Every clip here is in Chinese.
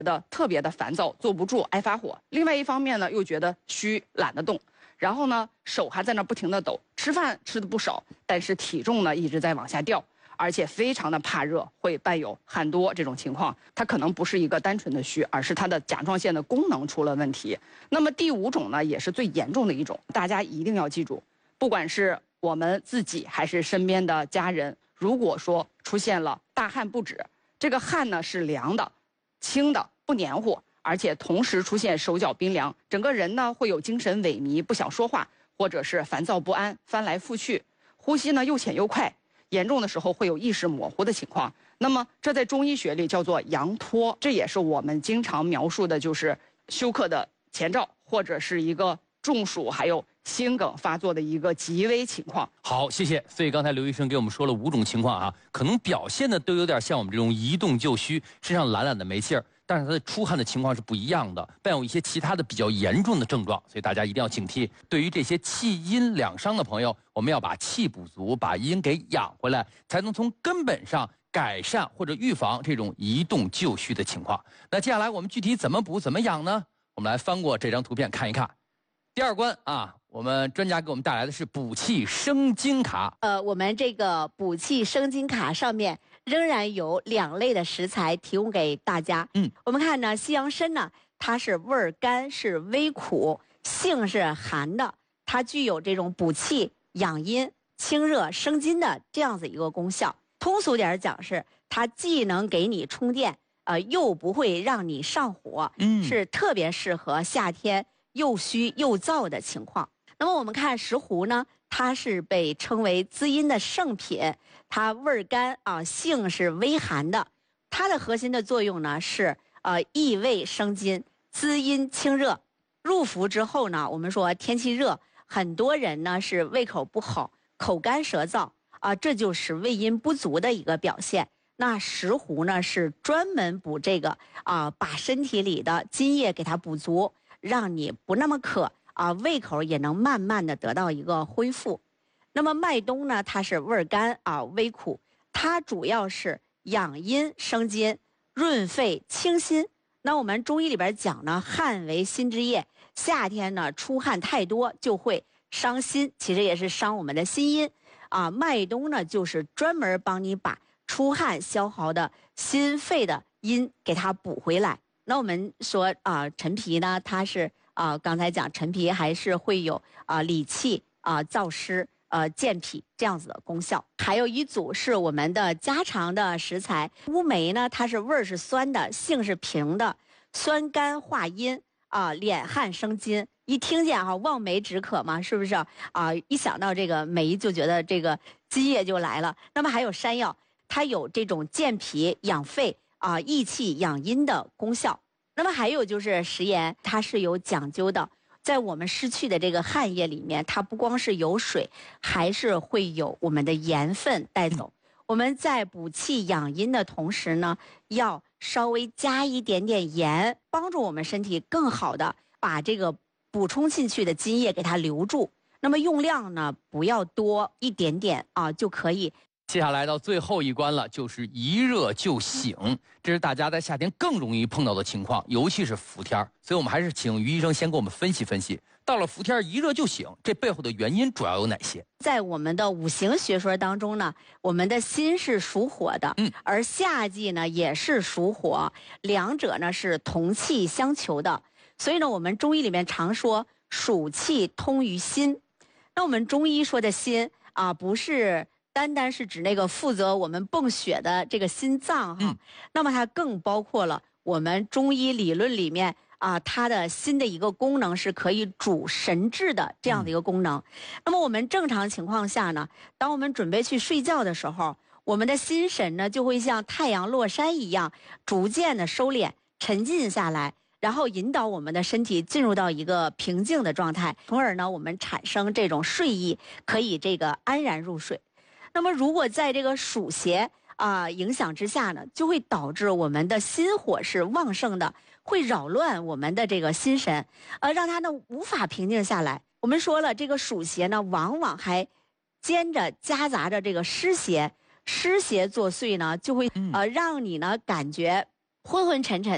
得特别的烦躁，坐不住，爱发火。另外一方面呢，又觉得虚，懒得动。然后呢，手还在那不停的抖，吃饭吃的不少，但是体重呢一直在往下掉，而且非常的怕热，会伴有汗多这种情况。它可能不是一个单纯的虚，而是它的甲状腺的功能出了问题。那么第5种呢，也是最严重的一种，大家一定要记住，不管是我们自己还是身边的家人，如果说出现了大汗不止，这个汗呢是凉的、轻的，不黏糊。而且同时出现手脚冰凉，整个人呢会有精神萎靡，不想说话，或者是烦躁不安，翻来覆去，呼吸呢又浅又快，严重的时候会有意识模糊的情况。那么这在中医学里叫做阳脱，这也是我们经常描述的，就是休克的前兆，或者是一个中暑还有心梗发作的一个极危情况。 好，谢谢。所以刚才刘医生给我们说了5种情况啊，可能表现的都有点像我们这种一动就虚，身上懒懒的没气儿。但是它的出汗的情况是不一样的，伴有一些其他的比较严重的症状，所以大家一定要警惕。对于这些气阴两伤的朋友，我们要把气补足，把阴给养回来，才能从根本上改善或者预防这种一动就虚的情况。那接下来我们具体怎么补怎么养呢？我们来翻过这张图片看一看。第2关啊，我们专家给我们带来的是补气生津卡。 我们这个补气生津卡上面仍然有2类的食材提供给大家。我们看呢，西洋参呢，它是味儿甘，是微苦，性是寒的，它具有这种补气、养阴、清热、生津的这样子一个功效。通俗点讲是，它既能给你充电，又不会让你上火，是特别适合夏天又虚又燥的情况。那么我们看石斛呢，它是被称为滋阴的圣品，它味儿甘啊，性是微寒的。它的核心的作用呢是益胃生津、滋阴清热。入伏之后呢，我们说天气热，很多人呢是胃口不好，口干舌燥啊，这就是胃阴不足的一个表现。那石斛呢是专门补这个把身体里的津液给它补足，让你不那么渴胃口也能慢慢的得到一个恢复。那么麦冬呢，它是味儿甘微苦，它主要是养阴生津、润肺清心。那我们中医里边讲呢，汗为心之液，夏天呢出汗太多就会伤心，其实也是伤我们的心阴麦冬呢就是专门帮你把出汗消耗的心肺的阴给它补回来。那我们说陈皮呢，它是刚才讲陈皮还是会有理气燥湿健脾这样子的功效。还有一组是我们的家常的食材，乌梅呢，它是味儿是酸的，性是平的，酸甘化阴敛汗生津。一听见望梅止渴嘛，是不是一想到这个梅就觉得这个津液就来了。那么还有山药，它有这种健脾养肺益气养阴的功效。那么还有就是食盐，它是有讲究的，在我们失去的这个汗液里面，它不光是有水，还是会有我们的盐分带走。我们在补气养阴的同时呢，要稍微加一点点盐，帮助我们身体更好的把这个补充进去的津液给它留住。那么用量呢，不要多，一点点就可以。 接下来到最后一关了，就是一热就醒，这是大家在夏天更容易碰到的情况，尤其是伏天。所以我们还是请于医生先给我们分析分析，到了伏天一热就醒，这背后的原因主要有哪些？ 在我们的五行学说当中呢，我们的心是属火的，而夏季呢也是属火，两者呢是同气相求的。所以呢，我们中医里面常说暑气通于心。那我们中医说的心不是单单是指那个负责我们泵血的这个心脏那么它更包括了我们中医理论里面它的心的一个功能是可以主神志的这样的一个功能。那么我们正常情况下呢，当我们准备去睡觉的时候，我们的心神呢就会像太阳落山一样，逐渐的收敛沉浸下来，然后引导我们的身体进入到一个平静的状态，从而呢我们产生这种睡意，可以这个安然入睡。那么如果在这个暑邪影响之下呢，就会导致我们的心火是旺盛的，会扰乱我们的这个心神，让它呢无法平静下来。我们说了，这个暑邪呢往往还夹杂着这个湿邪，湿邪作祟呢，就会让你呢感觉昏昏沉沉的，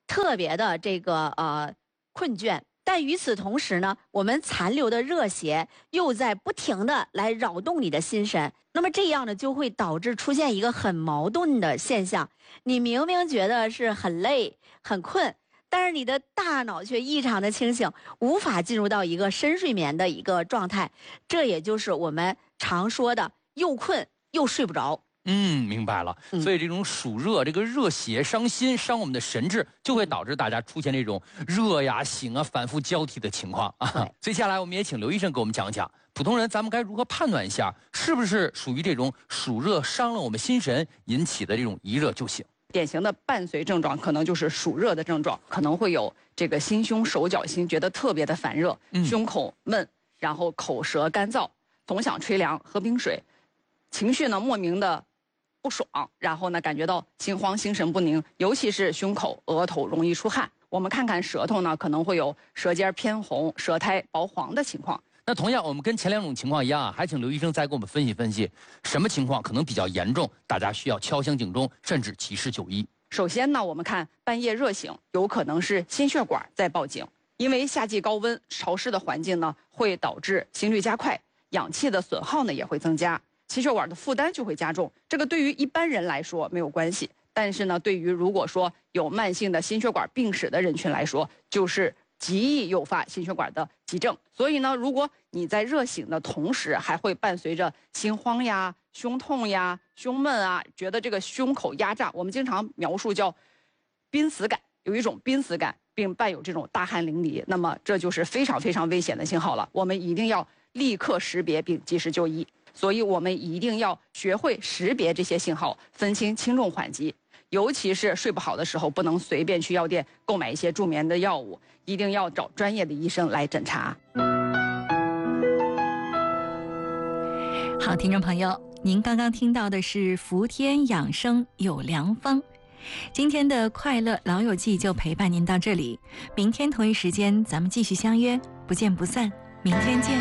特别的这个困倦。但与此同时呢，我们残留的热邪又在不停的来扰动你的心神，那么这样呢，就会导致出现一个很矛盾的现象。你明明觉得是很累、很困，但是你的大脑却异常的清醒，无法进入到一个深睡眠的一个状态。这也就是我们常说的又困又睡不着。 明白了。所以这种暑热，这个热邪伤心，伤我们的神志，就会导致大家出现这种热呀、醒啊、反复交替的情况啊。所以接下来我们也请刘医生给我们讲讲，普通人咱们该如何判断一下，是不是属于这种暑热伤了我们心神引起的这种一热就醒？ 典型的伴随症状可能就是暑热的症状，可能会有这个心胸手脚心觉得特别的烦热，胸口闷，然后口舌干燥，总想吹凉喝冰水，情绪呢莫名的不爽，然后呢感觉到心慌心神不宁，尤其是胸口额头容易出汗。我们看看舌头呢，可能会有舌尖偏红、舌苔薄黄的情况。 那同样我们跟前2种情况一样啊，还请刘医生再给我们分析分析，什么情况可能比较严重，大家需要敲响警钟，甚至及时就医。 首先呢，我们看半夜热醒，有可能是心血管在报警，因为夏季高温潮湿的环境呢，会导致心率加快，氧气的损耗呢也会增加，心血管的负担就会加重。这个对于一般人来说没有关系，但是呢，对于如果说有慢性的心血管病史的人群来说，就是极易诱发心血管的急症。所以呢，如果你在热醒的同时，还会伴随着心慌呀、胸痛呀、胸闷啊，觉得这个胸口压胀，我们经常描述叫濒死感，有一种濒死感，并伴有这种大汗淋漓，那么这就是非常非常危险的信号了。我们一定要立刻识别并及时就医。所以我们一定要学会识别这些信号，分清轻重缓急。尤其是睡不好的时候，不能随便去药店购买一些助眠的药物，一定要找专业的医生来诊查。 好，听众朋友，您刚刚听到的是福天养生有良方。今天的快乐老友记就陪伴您到这里，明天同一时间咱们继续相约，不见不散，明天见。